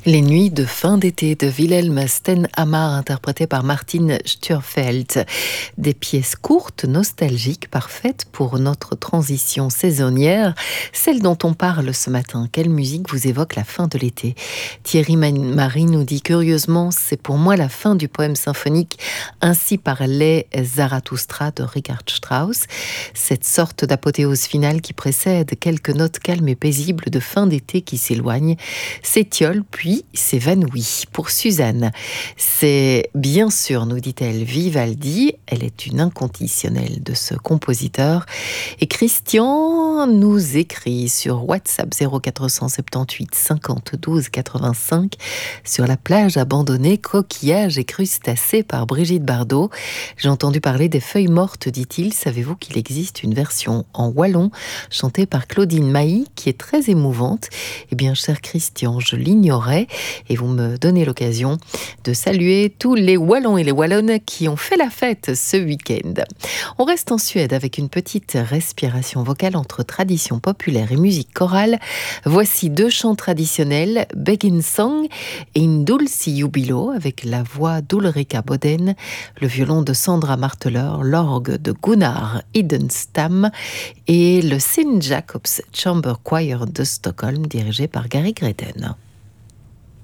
Les nuits de fin d'été de Wilhelm Stenhammar, interprétées par Martin Stürfeld. Des pièces courtes, nostalgiques, parfaites pour notre transition saisonnière, celle dont on parle ce matin. Quelle musique vous évoque la fin de l'été? Thierry Marie nous dit curieusement, c'est pour moi la fin du poème symphonique Ainsi parlait Zarathustra de Richard Strauss. Cette sorte d'apothéose finale qui précède quelques notes calmes et paisibles de fin d'été qui s'éloignent, s'étiole puis s'évanouit. Pour Suzanne, c'est bien sûr, nous dit-elle, Vivaldi. Elle est une inconditionnelle de ce compositeur. Et Christian nous écrit sur WhatsApp 0478 52 85 sur la plage abandonnée, coquillages et crustacés par Brigitte Bardot. J'ai entendu parler des feuilles mortes, dit-il. Savez-vous qu'il existe une version en wallon chantée par Claudine Mailly qui est très émouvante? Eh bien, cher Christian, je l'ignorais et vous me donnez l'occasion de saluer tous les Wallons et les Wallonnes qui ont fait la fête ce week-end. On reste en Suède avec une petite respiration vocale entre tradition populaire et musique chorale. Voici deux chants traditionnels, Begin Song et Indulci Jubilo avec la voix d'Ulrika Boden, le violon de Sandra Marteler, l'orgue de Gunnar Idenstam et le St. Jacob's Chamber Choir de Stockholm dirigé par Gary Greten.